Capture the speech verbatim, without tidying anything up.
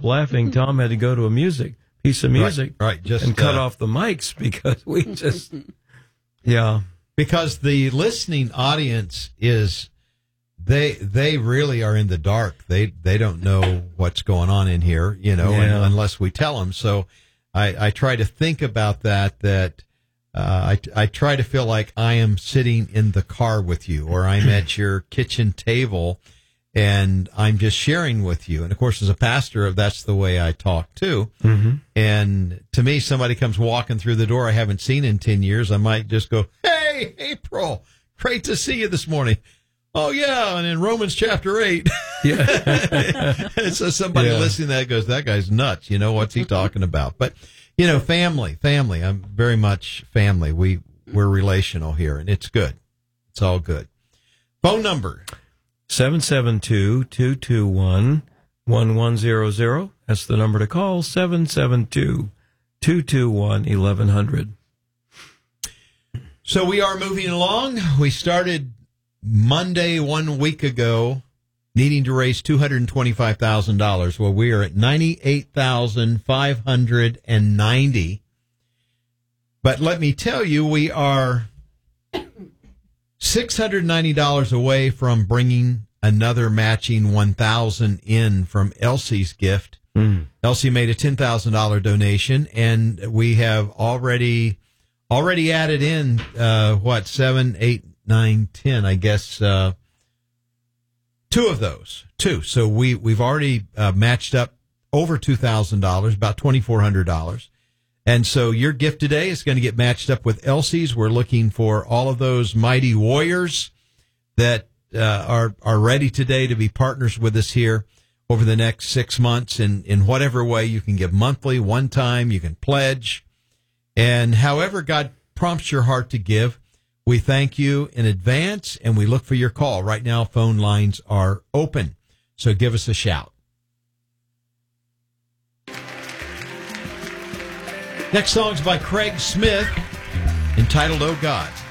stop laughing, Tom had to go to a music piece of music right, right just and cut uh, off the mics because we just, yeah. Because the listening audience is, they they really are in the dark. They they don't know what's going on in here, you know, Yeah. and, unless we tell them. So I, I try to think about that, that uh, I, I try to feel like I am sitting in the car with you, or I'm at your kitchen table and I'm just sharing with you. And of course, as a pastor, that's the way I talk too. Mm-hmm. And to me, somebody comes walking through the door I haven't seen in ten years. I might just go, "Hey, April, great to see you this morning." "Oh, yeah, and in Romans chapter eight. Yeah. And so somebody Yeah. listening to that goes, "That guy's nuts. You know, what's he talking about?" But, you know, family, family. I'm very much family. We, we're relational here, and it's good. It's all good. Phone number. seven seven two, two two one, one one zero zero. That's the number to call, seven seven two, two two one, eleven hundred. So we are moving along. We started Monday one week ago needing to raise two hundred twenty-five thousand dollars. Well, we are at ninety-eight thousand five hundred ninety dollars. But let me tell you, we are six hundred ninety dollars away from bringing another matching one thousand dollars in from Elsie's gift. Mm. Elsie made a ten thousand dollars donation, and we have already already added in, uh, what, seven, eight, nine, ten, I guess, uh, two of those, two. So we, we've already uh, matched up over two thousand dollars, about twenty-four hundred dollars. And so your gift today is going to get matched up with Elsie's. We're looking for all of those mighty warriors that uh, are are ready today to be partners with us here over the next six months in, in whatever way. You can give monthly, one time, you can pledge. And however God prompts your heart to give, we thank you in advance, and we look for your call. Right now, phone lines are open, so give us a shout. Next song's by Craig Smith, entitled "Oh God."